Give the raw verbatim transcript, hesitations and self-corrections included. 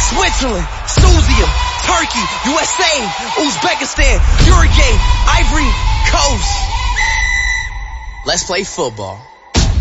Switzerland, Suzia, Turkey, U S A, Uzbekistan, Uruguay, Ivory Coast. Let's play football.